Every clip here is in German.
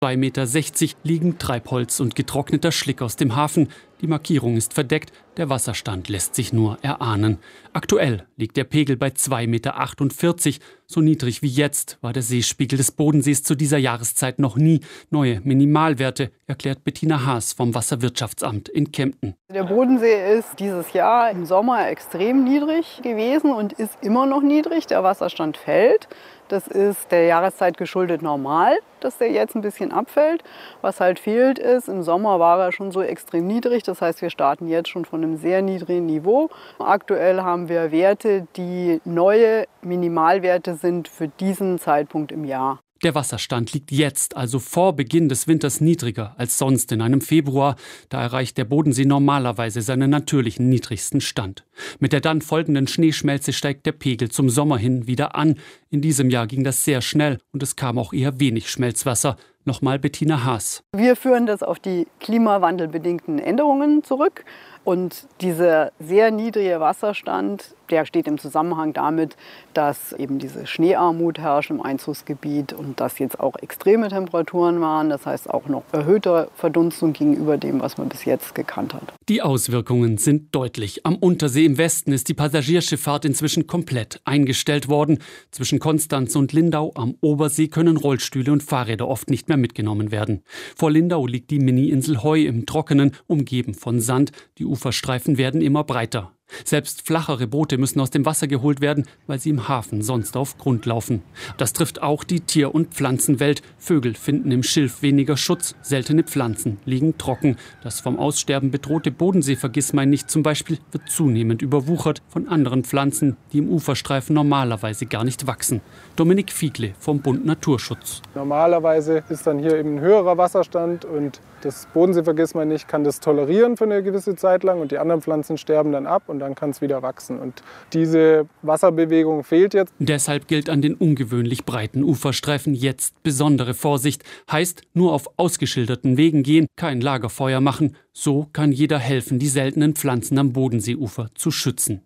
2,60 Meter liegen Treibholz und getrockneter Schlick aus dem Hafen. Die Markierung ist verdeckt, der Wasserstand lässt sich nur erahnen. Aktuell liegt der Pegel bei 2,48 Meter. So niedrig wie jetzt war der Seespiegel des Bodensees zu dieser Jahreszeit noch nie. Neue Minimalwerte, erklärt Bettina Haas vom Wasserwirtschaftsamt in Kempten. Der Bodensee ist dieses Jahr im Sommer extrem niedrig gewesen und ist immer noch niedrig. Der Wasserstand fällt. Das ist der Jahreszeit geschuldet normal, dass der jetzt ein bisschen abfällt. Was halt fehlt ist, im Sommer war er schon so extrem niedrig. Das heißt, wir starten jetzt schon von einem sehr niedrigen Niveau. Aktuell haben wir Werte, die neue Minimalwerte sind für diesen Zeitpunkt im Jahr. Der Wasserstand liegt jetzt, also vor Beginn des Winters, niedriger als sonst in einem Februar. Da erreicht der Bodensee normalerweise seinen natürlichen niedrigsten Stand. Mit der dann folgenden Schneeschmelze steigt der Pegel zum Sommer hin wieder an. In diesem Jahr ging das sehr schnell und es kam auch eher wenig Schmelzwasser. Nochmal Bettina Haas. Wir führen das auf die klimawandelbedingten Änderungen zurück. Und dieser sehr niedrige Wasserstand, der steht im Zusammenhang damit, dass eben diese Schneearmut herrscht im Einzugsgebiet und dass jetzt auch extreme Temperaturen waren. Das heißt auch noch erhöhte Verdunstung gegenüber dem, was man bis jetzt gekannt hat. Die Auswirkungen sind deutlich. Am Untersee im Westen ist die Passagierschifffahrt inzwischen komplett eingestellt worden. Zwischen Konstanz und Lindau am Obersee können Rollstühle und Fahrräder oft nicht mehr mitgenommen werden. Vor Lindau liegt die Mini-Insel Heu im Trockenen, umgeben von Sand. Die Uferstreifen werden immer breiter. Selbst flachere Boote müssen aus dem Wasser geholt werden, weil sie im Hafen sonst auf Grund laufen. Das trifft auch die Tier- und Pflanzenwelt. Vögel finden im Schilf weniger Schutz, seltene Pflanzen liegen trocken. Das vom Aussterben bedrohte Bodensee-Vergissmeinnicht zum Beispiel wird zunehmend überwuchert von anderen Pflanzen, die im Uferstreifen normalerweise gar nicht wachsen. Dominik Fiegle vom Bund Naturschutz. Normalerweise ist dann hier eben ein höherer Wasserstand und das Bodensee-Vergissmeinnicht kann das tolerieren für eine gewisse Zeit lang und die anderen Pflanzen sterben dann ab und dann kann es wieder wachsen. Und diese Wasserbewegung fehlt jetzt. Deshalb gilt an den ungewöhnlich breiten Uferstreifen jetzt besondere Vorsicht. Heißt, nur auf ausgeschilderten Wegen gehen, kein Lagerfeuer machen. So kann jeder helfen, die seltenen Pflanzen am Bodenseeufer zu schützen.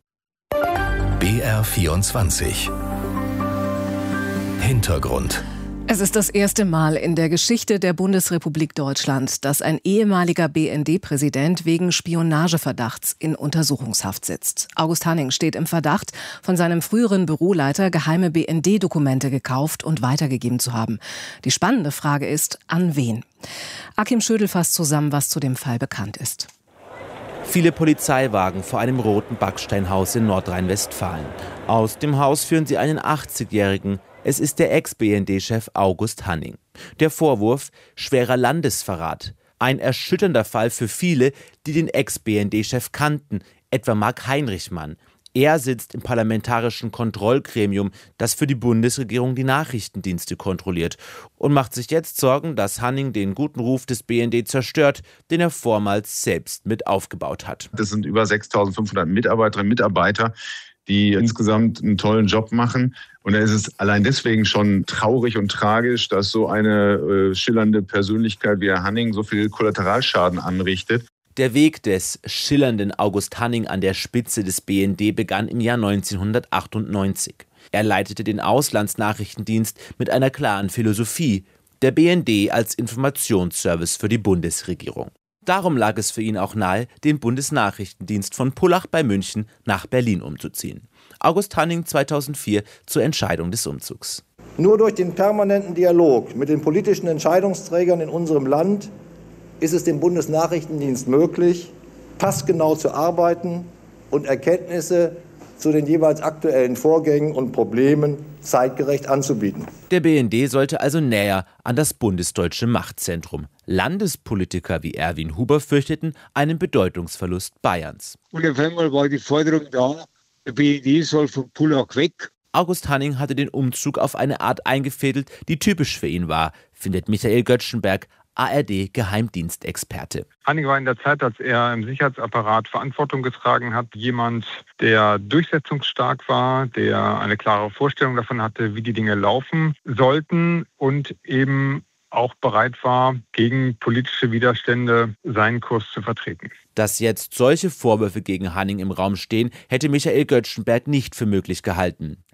BR24 Hintergrund. Es ist das erste Mal in der Geschichte der Bundesrepublik Deutschland, dass ein ehemaliger BND-Präsident wegen Spionageverdachts in Untersuchungshaft sitzt. August Hanning steht im Verdacht, von seinem früheren Büroleiter geheime BND-Dokumente gekauft und weitergegeben zu haben. Die spannende Frage ist, an wen? Achim Schödel fasst zusammen, was zu dem Fall bekannt ist. Viele Polizeiwagen vor einem roten Backsteinhaus in Nordrhein-Westfalen. Aus dem Haus führen sie einen 80-Jährigen. Es ist der Ex-BND-Chef August Hanning. Der Vorwurf: schwerer Landesverrat. Ein erschütternder Fall für viele, die den Ex-BND-Chef kannten, etwa Mark Heinrichmann. Er sitzt im parlamentarischen Kontrollgremium, das für die Bundesregierung die Nachrichtendienste kontrolliert und macht sich jetzt Sorgen, dass Hanning den guten Ruf des BND zerstört, den er vormals selbst mit aufgebaut hat. Das sind über 6.500 Mitarbeiterinnen und Mitarbeiter, die insgesamt einen tollen Job machen. Und da ist es allein deswegen schon traurig und tragisch, dass so eine schillernde Persönlichkeit wie Herr Hanning so viel Kollateralschaden anrichtet. Der Weg des schillernden August Hanning an der Spitze des BND begann im Jahr 1998. Er leitete den Auslandsnachrichtendienst mit einer klaren Philosophie: der BND als Informationsservice für die Bundesregierung. Darum lag es für ihn auch nahe, den Bundesnachrichtendienst von Pullach bei München nach Berlin umzuziehen. August Hanning 2004 zur Entscheidung des Umzugs. Nur durch den permanenten Dialog mit den politischen Entscheidungsträgern in unserem Land ist es dem Bundesnachrichtendienst möglich, passgenau zu arbeiten und Erkenntnisse zu den jeweils aktuellen Vorgängen und Problemen zeitgerecht anzubieten. Der BND sollte also näher an das bundesdeutsche Machtzentrum. Landespolitiker wie Erwin Huber fürchteten einen Bedeutungsverlust Bayerns. Und auf einmal war die Forderung da, der BND soll von Pullach weg. August Hanning hatte den Umzug auf eine Art eingefädelt, die typisch für ihn war, findet Michael Göttschenberg, ARD-Geheimdienstexperte. Hanning war in der Zeit, als er im Sicherheitsapparat Verantwortung getragen hat, jemand, der durchsetzungsstark war, der eine klare Vorstellung davon hatte, wie die Dinge laufen sollten und eben auch bereit war, gegen politische Widerstände seinen Kurs zu vertreten. Dass jetzt solche Vorwürfe gegen Hanning im Raum stehen, hätte Michael Göttschenberg nicht für möglich gehalten.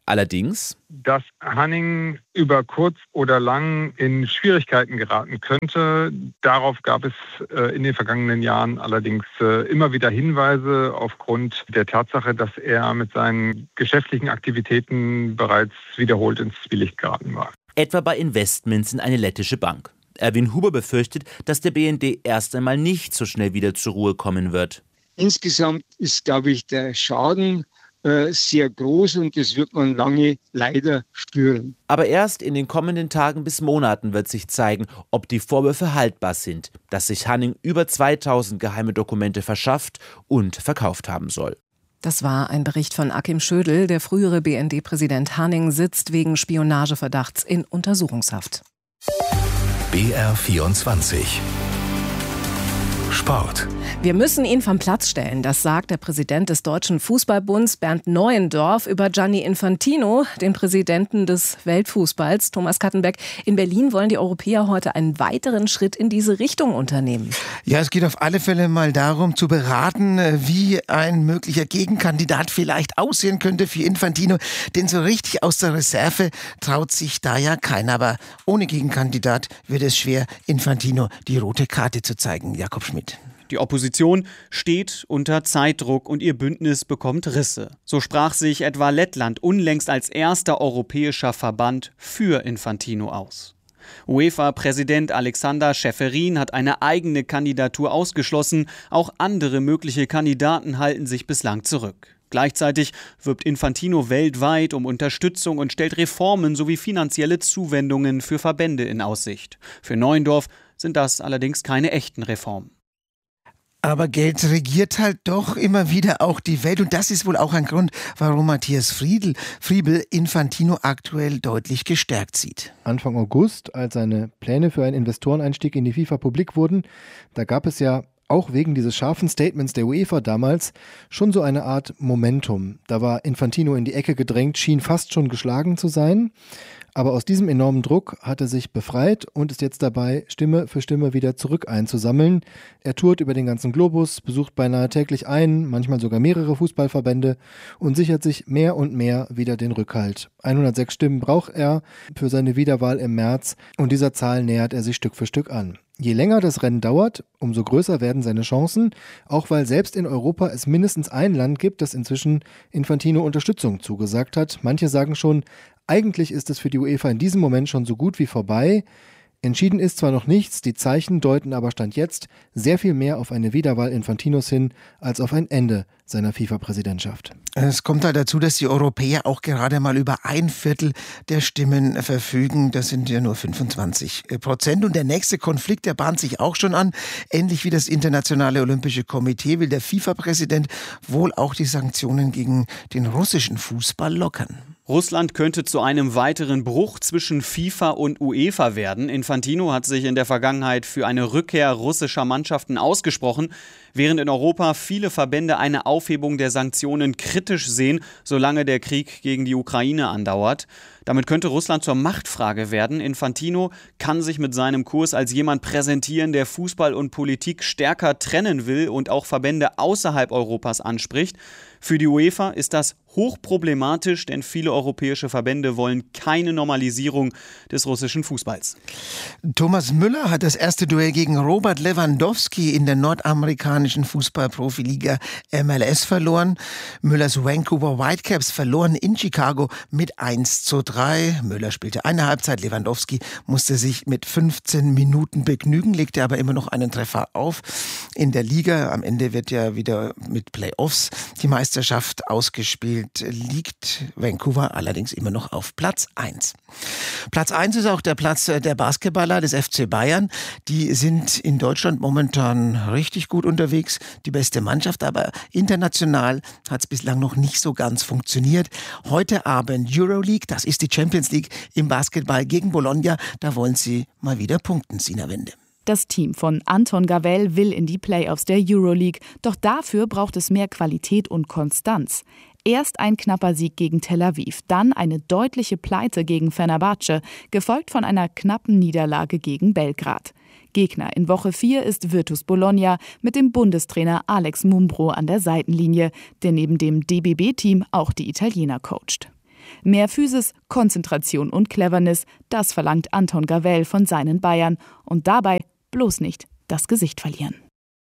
Allerdings, dass Hanning über kurz oder lang in Schwierigkeiten geraten könnte, darauf gab es in den vergangenen Jahren allerdings immer wieder Hinweise aufgrund der Tatsache, dass er mit seinen geschäftlichen Aktivitäten bereits wiederholt ins Zwielicht geraten war. Etwa bei Investments in eine lettische Bank. Erwin Huber befürchtet, dass der BND erst einmal nicht so schnell wieder zur Ruhe kommen wird. Insgesamt ist, glaube ich, der Schaden sehr groß und das wird man lange leider spüren. Aber erst in den kommenden Tagen bis Monaten wird sich zeigen, ob die Vorwürfe haltbar sind, dass sich Hanning über 2000 geheime Dokumente verschafft und verkauft haben soll. Das war ein Bericht von Akim Schödel. Der frühere BND-Präsident Hanning sitzt wegen Spionageverdachts in Untersuchungshaft. BR24 Sport. Wir müssen ihn vom Platz stellen, das sagt der Präsident des Deutschen Fußballbunds Bernd Neuendorf über Gianni Infantino, den Präsidenten des Weltfußballs. Thomas Kattenbeck, in Berlin wollen die Europäer heute einen weiteren Schritt in diese Richtung unternehmen. Ja, es geht auf alle Fälle mal darum zu beraten, wie ein möglicher Gegenkandidat vielleicht aussehen könnte für Infantino. Denn so richtig aus der Reserve traut sich da ja keiner. Aber ohne Gegenkandidat wird es schwer, Infantino die rote Karte zu zeigen. Jakob Schmidt. Die Opposition steht unter Zeitdruck und ihr Bündnis bekommt Risse. So sprach sich etwa Lettland unlängst als erster europäischer Verband für Infantino aus. UEFA-Präsident Alexander Schäferin hat eine eigene Kandidatur ausgeschlossen. Auch andere mögliche Kandidaten halten sich bislang zurück. Gleichzeitig wirbt Infantino weltweit um Unterstützung und stellt Reformen sowie finanzielle Zuwendungen für Verbände in Aussicht. Für Neuendorf sind das allerdings keine echten Reformen. Aber Geld regiert halt doch immer wieder auch die Welt. Und das ist wohl auch ein Grund, warum Matthias Friebel Infantino aktuell deutlich gestärkt sieht. Anfang August, als seine Pläne für einen Investoreneinstieg in die FIFA publik wurden, da gab es ja auch wegen dieses scharfen Statements der UEFA damals schon so eine Art Momentum. Da war Infantino in die Ecke gedrängt, schien fast schon geschlagen zu sein. Aber aus diesem enormen Druck hat er sich befreit und ist jetzt dabei, Stimme für Stimme wieder zurück einzusammeln. Er tourt über den ganzen Globus, besucht beinahe täglich einen, manchmal sogar mehrere Fußballverbände und sichert sich mehr und mehr wieder den Rückhalt. 106 Stimmen braucht er für seine Wiederwahl im März und dieser Zahl nähert er sich Stück für Stück an. Je länger das Rennen dauert, umso größer werden seine Chancen, auch weil selbst in Europa es mindestens ein Land gibt, das inzwischen Infantino Unterstützung zugesagt hat. Manche sagen schon, eigentlich ist es für die UEFA in diesem Moment schon so gut wie vorbei. Entschieden ist zwar noch nichts, die Zeichen deuten aber Stand jetzt sehr viel mehr auf eine Wiederwahl Infantinos hin, als auf ein Ende seiner FIFA-Präsidentschaft. Es kommt halt dazu, dass die Europäer auch gerade mal über 1/4 der Stimmen verfügen. Das sind ja nur 25%. Und der nächste Konflikt, der bahnt sich auch schon an. Ähnlich wie das Internationale Olympische Komitee will der FIFA-Präsident wohl auch die Sanktionen gegen den russischen Fußball lockern. Russland könnte zu einem weiteren Bruch zwischen FIFA und UEFA werden. Infantino hat sich in der Vergangenheit für eine Rückkehr russischer Mannschaften ausgesprochen, während in Europa viele Verbände eine Aufhebung der Sanktionen kritisch sehen, solange der Krieg gegen die Ukraine andauert. Damit könnte Russland zur Machtfrage werden. Infantino kann sich mit seinem Kurs als jemand präsentieren, der Fußball und Politik stärker trennen will und auch Verbände außerhalb Europas anspricht. Für die UEFA ist das hochproblematisch, denn viele europäische Verbände wollen keine Normalisierung des russischen Fußballs. Thomas Müller hat das erste Duell gegen Robert Lewandowski in der nordamerikanischen Fußballprofiliga MLS verloren. Müllers Vancouver Whitecaps verloren in Chicago mit 1:3. Müller spielte eine Halbzeit, Lewandowski musste sich mit 15 Minuten begnügen, legte aber immer noch einen Treffer auf. In der Liga, am Ende wird ja wieder mit Playoffs die Meisterschaft ausgespielt, liegt Vancouver allerdings immer noch auf Platz 1. Platz 1 ist auch der Platz der Basketballer des FC Bayern. Die sind in Deutschland momentan richtig gut unterwegs, die beste Mannschaft, aber international hat es bislang noch nicht so ganz funktioniert. Heute Abend Euroleague, das ist die Champions League im Basketball gegen Bologna, da wollen sie mal wieder punkten, Sina Wende. Das Team von Anton Gavell will in die Playoffs der Euroleague, doch dafür braucht es mehr Qualität und Konstanz. Erst ein knapper Sieg gegen Tel Aviv, dann eine deutliche Pleite gegen Fenerbahce, gefolgt von einer knappen Niederlage gegen Belgrad. Gegner in Woche 4 ist Virtus Bologna mit dem Bundestrainer Alex Mumbro an der Seitenlinie, der neben dem DBB-Team auch die Italiener coacht. Mehr Physis, Konzentration und Cleverness, das verlangt Anton Gavell von seinen Bayern. Und dabei bloß nicht das Gesicht verlieren.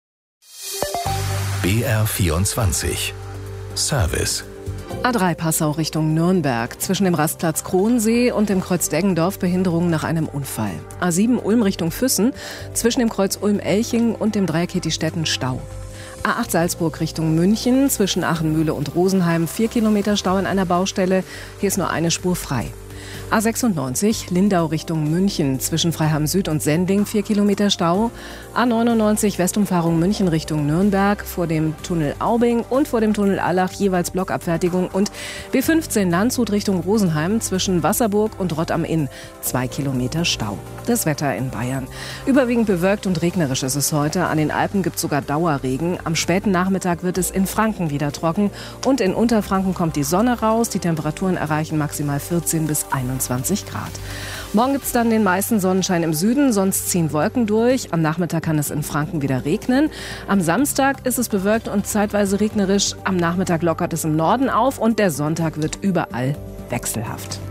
BR24 Service. A3 Passau Richtung Nürnberg. Zwischen dem Rastplatz Kronsee und dem Kreuz Deggendorf Behinderungen nach einem Unfall. A7 Ulm Richtung Füssen. Zwischen dem Kreuz Ulm-Elching und dem Dreieck Hettistetten Stau. A8 Salzburg Richtung München. Zwischen Achenmühle und Rosenheim 4 Kilometer Stau in einer Baustelle. Hier ist nur eine Spur frei. A96 Lindau Richtung München, zwischen Freiham Süd und Sendling 4 Kilometer Stau. A99 Westumfahrung München Richtung Nürnberg, vor dem Tunnel Aubing und vor dem Tunnel Allach jeweils Blockabfertigung. Und B15 Landshut Richtung Rosenheim, zwischen Wasserburg und Rott am Inn 2 Kilometer Stau. Das Wetter in Bayern. Überwiegend bewölkt und regnerisch ist es heute. An den Alpen gibt es sogar Dauerregen. Am späten Nachmittag wird es in Franken wieder trocken. Und in Unterfranken kommt die Sonne raus. Die Temperaturen erreichen maximal 14 bis 21 Grad. Morgen gibt es dann den meisten Sonnenschein im Süden, sonst ziehen Wolken durch. Am Nachmittag kann es in Franken wieder regnen. Am Samstag ist es bewölkt und zeitweise regnerisch. Am Nachmittag lockert es im Norden auf und der Sonntag wird überall wechselhaft.